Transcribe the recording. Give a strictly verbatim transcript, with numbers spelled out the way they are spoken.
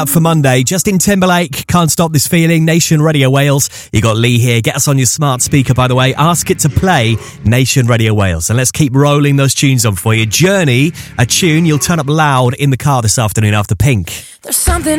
Up for Monday, Justin Timberlake, Can't Stop This Feeling, Nation Radio Wales. You got Lee here. Get us on your smart speaker, by the way. Ask it to play Nation Radio Wales. And let's keep rolling those tunes on for you. Journey, a tune you'll turn up loud in the car this afternoon after Pink. There's something